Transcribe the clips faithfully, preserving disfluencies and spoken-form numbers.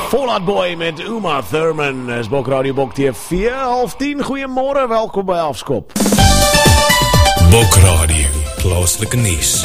Fall Out Boy met Uma Thurman is Bok Radio Bok T V, half tien, goeiemôre, welkom by Afskop. Bok Radio, plaaslike nuus.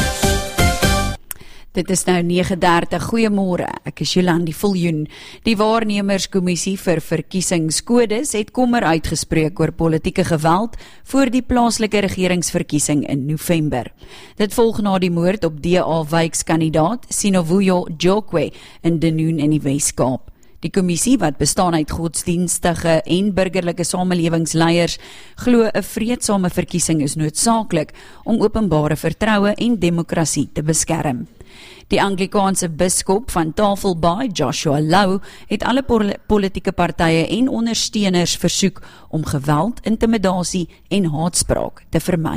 Dit is nou nege dertig, goeiemôre, ek is Jolandi Viljoen. Die waarnemerskommissie vir verkiesingskodes het kommer uitgespreek oor politieke geweld voor die plaaslike regeringsverkiesing in November. Dit volg na die moord op D A-wijkskandidaat Sinovuyo Jokwe in Denoon in die Wes-Kaap. Die kommissie, wat bestaan uit godsdienstige en burgerlike samelewingsleiers, glo 'n vreedsame verkiesing is noodsaaklik om openbare vertroue en demokrasie te beskerm. Die Anglikaanse biskop van Tafelbaai, Joshua Lau, het alle pol- politieke partye en ondersteuners versoek om geweld, intimidasie en haatspraak te vermy.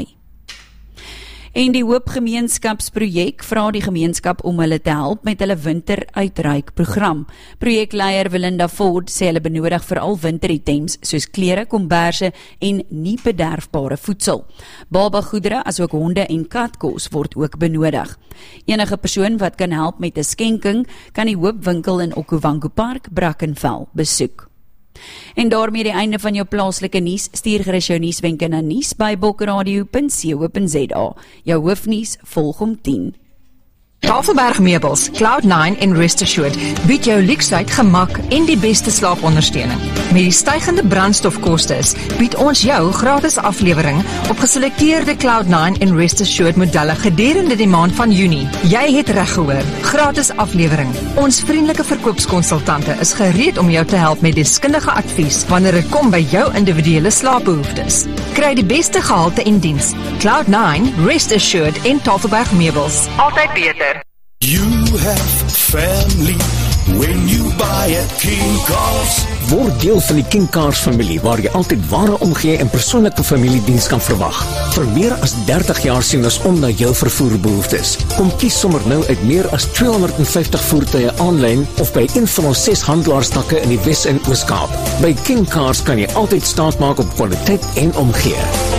En die Hoop Gemeenskapsprojek vra die gemeenskap om hulle te help met hulle winteruitreikprogram. Projekleier Belinda Ford sê hulle benodig veral winteritems soos klere, komberse en nie bederfbare voedsel. Babagoedere asook honde en katkos word ook benodig. Enige persoon wat kan help met 'n skenking kan die Hoop winkel in Okuwango Park, Brackenfell besoek. En daarmee die einde van jou plaaslike nuus. Stuur gerus jou nuuswenke na nuus by bokradio punt co punt za. Jou hoofnuus volg om tien. Tafelberg Meubels, Cloud nine en Rest Assured bied jou luksheid, gemak en die beste slaapondersteuning. Met die stygende brandstofkostes bied ons jou gratis aflewering op geselekteerde Cloud nine en Rest Assured modelle gedurende die maand van Junie. Jy het reg gehoor, gratis aflewering. Ons vriendelike verkoopskonsultante is gereed om jou te help met deskundige advies wanneer dit kom by jou individuele slaapbehoeftes. Kry die beste gehalte en diens. Cloud nine, Rest Assured en Tafelberg Meubels. Altyd beter. You have family when you buy at King Cars. Word deel van die King Cars familie, waar jy altyd ware omgee en persoonlike familiediens kan verwag. Vir meer as dertig jaar sien ons om na jou vervoerbehoeftes. Kom kies sommer nou uit meer as tweehonderdvyftig voertuie aanlyn of by een van ons ses handelaarstakke in die Wes- en Oos-Kaap. By King Cars kan jy altyd staat maak op kwaliteit en omgee.